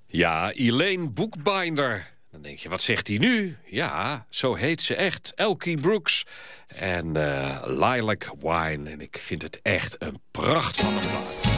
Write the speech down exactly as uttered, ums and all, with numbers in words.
Ja, Elaine Bookbinder. Dan denk je, wat zegt hij nu? Ja, zo heet ze echt. Elkie Brooks. En uh, Lilac Wine. En ik vind het echt een pracht van een plaat.